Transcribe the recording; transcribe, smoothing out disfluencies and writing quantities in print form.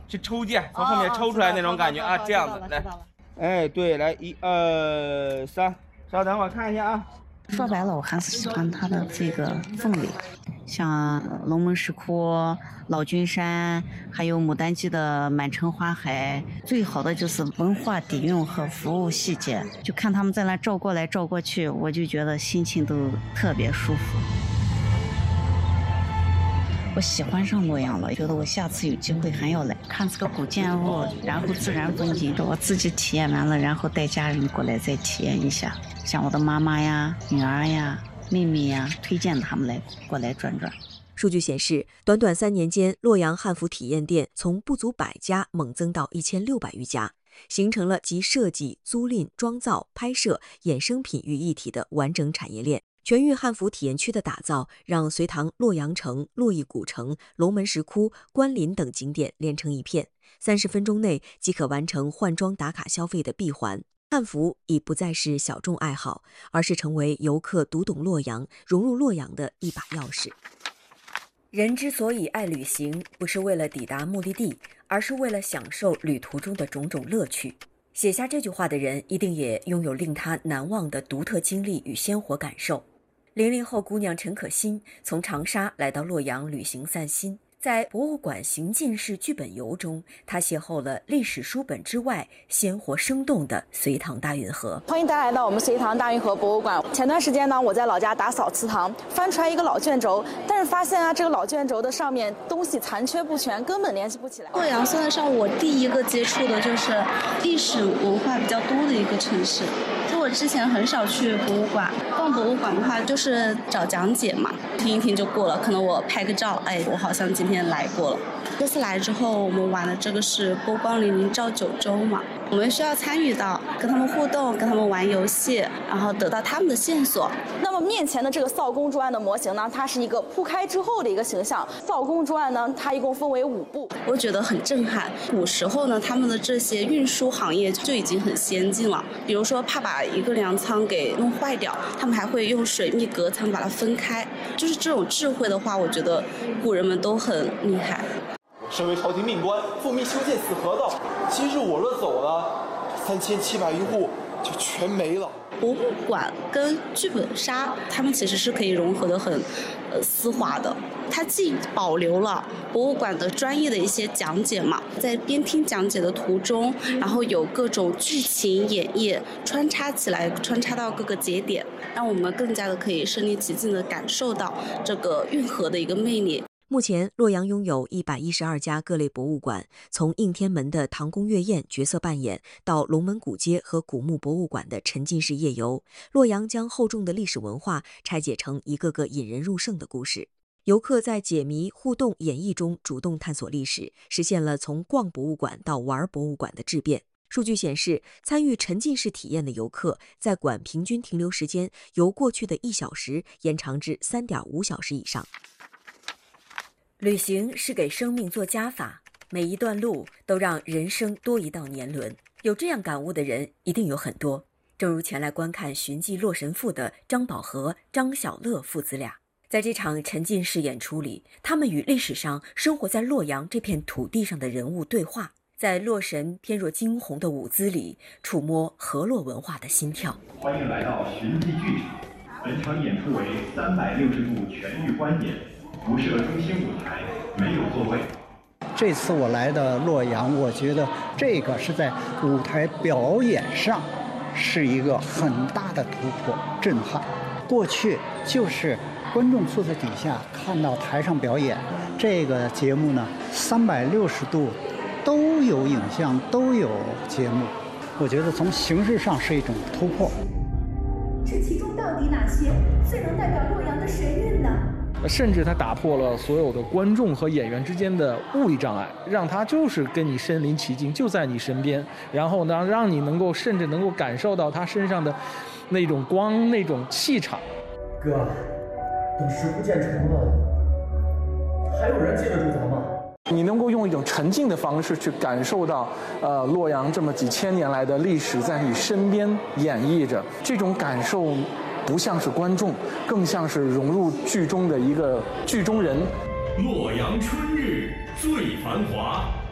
去抽剑，从后面抽出来那种感觉啊，这样子来。哎，对，来1、2、3，稍等我看一下啊。 说白了，我还是喜欢它的这个氛围，像龙门石窟、老君山，还有牡丹季的满城花海。最好的就是文化底蕴和服务细节，就看他们在那照过来照过去，我就觉得心情都特别舒服。我喜欢上洛阳了，觉得我下次有机会还要来看这个古建物，然后自然风景，我自己体验完了，然后带家人过来再体验一下，像我的妈妈呀、女儿呀、妹妹呀，推荐他们过来转转。 数据显示，短短3年间，洛阳汉服体验店从不足100家猛增到1600余家，形成了集设计、租赁、装造、拍摄、衍生品于一体的完整产业链。全域汉服体验区的打造，让隋唐洛阳城、洛邑古城、龙门石窟、关林等景点连成一片，30分钟内即可完成换装打卡消费的闭环。汉服已不再是小众爱好，而是成为游客读懂洛阳、融入洛阳的一把钥匙。人之所以爱旅行，不是为了抵达目的地，而是为了享受旅途中的种种乐趣。写下这句话的人，一定也拥有令他难忘的独特经历与鲜活感受。00后姑娘陈可辛从长沙来到洛阳旅行散心，在博物馆行进式剧本游中，她邂逅了历史书本之外鲜活生动的隋唐大运河。 欢迎大家来到我们隋唐大运河博物馆。前段时间呢，我在老家打扫祠堂，翻出来一个老卷轴，但是发现啊，这个老卷轴的上面东西残缺不全，根本联系不起来。 洛阳算得上我第一个接触的就是历史文化比较多的一个城市。就我之前很少去博物馆，逛博物馆的话就是找讲解嘛，听一听就过了。可能我拍个照，哎，我好像今天来过了。这次来之后，我们玩的这个是波光粼粼照九州嘛，我们需要参与到跟他们互动，跟他们玩游戏，然后得到他们的线索。 那么面前的这个扫公主案的模型呢，它是一个铺开之后的一个形象。扫公主案呢，它一共分为5步。 我觉得很震撼。古时候呢，他们的这些运输行业就已经很先进了。比如说，怕把一个粮仓给弄坏掉，他们还会用水密隔层把它分开。就是这种智慧的话，我觉得古人们都很厉害。 身为朝廷命官，奉命修建此河道，今日我若走了，3700余户就全没了。 博物馆跟剧本杀，他们其实是可以融合的很丝滑的。它既保留了博物馆的专业的一些讲解嘛，在边听讲解的途中，然后有各种剧情演绎穿插起来，穿插到各个节点，让我们更加的可以身临其境的感受到这个运河的一个魅力。 目前，洛阳拥有112家各类博物馆，从应天门的唐宫月宴角色扮演，到龙门古街和古墓博物馆的沉浸式夜游，洛阳将厚重的历史文化拆解成一个个引人入胜的故事。游客在解谜、互动、演绎中主动探索历史，实现了从逛博物馆到玩博物馆的质变。数据显示，参与沉浸式体验的游客在馆平均停留时间由过去的1小时延长至3.5小时以上。旅行是给生命做加法，每一段路都让人生多一道年轮。有这样感悟的人一定有很多，正如前来观看寻迹洛神赋的张宝和、张小乐父子俩。在这场沉浸式演出里，他们与历史上生活在洛阳这片土地上的人物对话，在洛神翩若惊鸿的舞姿里，触摸河洛文化的心跳。 欢迎来到寻迹剧场，本场演出为360度全域观演，不设中心舞台，没有座位。 这次我来的洛阳，我觉得这个是在舞台表演上是一个很大的突破、震撼。过去就是观众坐在底下看到台上表演，这个节目呢，360度都有影像，都有节目。我觉得从形式上是一种突破。 这其中到底哪些最能代表洛阳的神韵呢？ 甚至它打破了所有的观众和演员之间的物理障碍，让它就是跟你身临其境，就在你身边，然后呢，让你甚至能够感受到他身上的那种光、那种气场。 哥，等石窟建成了，还有人进得住咱吗？ 你能够用一种沉浸的方式去感受到，洛阳这么几千年来的历史在你身边演绎着，这种感受不像是观众，更像是融入剧中的一个剧中人。 洛阳春日最繁华。